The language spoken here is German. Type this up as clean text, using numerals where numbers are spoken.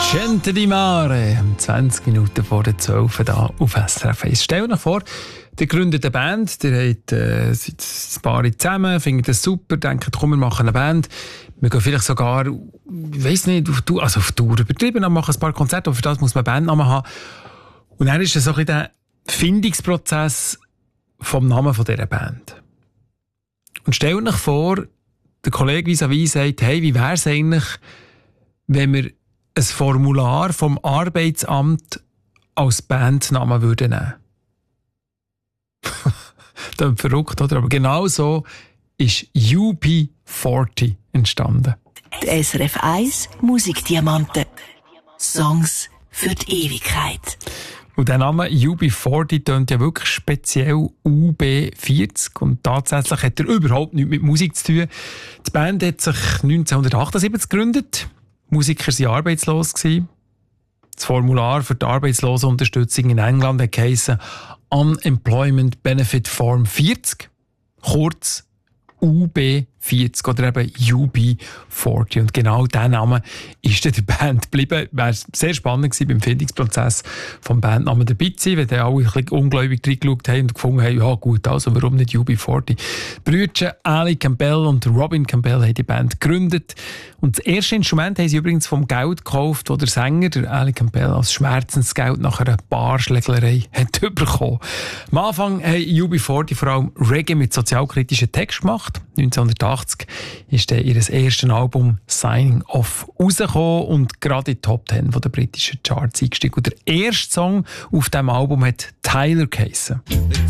Gente di Mare, 20 Minuten vor der 12 da auf SRF 1. Stell dir vor, ihr gründet eine Band, ihr habt ein paar zusammen, findet das super, denkt, komm, wir machen eine Band. Wir gehen vielleicht sogar, ich weiss nicht, auf Tour übertrieben, dann machen ein paar Konzerte, aber für das muss man einen Bandnamen haben. Und dann ist es so ein bisschen der Findungsprozess vom Namen dieser Band. Und stell dir vor, der Kollege vis-à-vis sagt, hey, wie wäre es eigentlich, wenn wir ein Formular vom Arbeitsamt als Bandnamen würden nehmen? Das ist verrückt, oder? Aber genau so ist UB40 entstanden. Die SRF 1 Musikdiamanten. Songs für die Ewigkeit. Und der Name UB40 tönt ja wirklich speziell UB40 und tatsächlich hat er überhaupt nichts mit Musik zu tun. Die Band hat sich 1978 gegründet. Die Musiker waren arbeitslos. Das Formular für die Arbeitslosenunterstützung in England hat geheissen Unemployment Benefit Form 40, kurz UB40 oder eben UB40. Und genau dieser Name ist der Band geblieben. Wäre sehr spannend gewesen, beim Findungsprozess vom Bandnamen dabei zu sein, wenn die alle ein bisschen ungläubig reingeschaut haben und gefunden haben, ja gut, also warum nicht UB40? Die Brüder Ali Campbell und Robin Campbell haben die Band gegründet. Und das erste Instrument haben sie übrigens vom Geld gekauft, das der Sänger, der Ali Campbell, als Schmerzensgeld nach einer Barschlägerei hat bekommen. Am Anfang haben UB40 vor allem Reggae mit sozialkritischen Text gemacht. 1980 ist dann ihr erstes Album «Signing Off» rausgekommen und gerade in die Top 10 der britischen Charts eingestiegen. Und der erste Song auf diesem Album hat «Tyler» geheissen.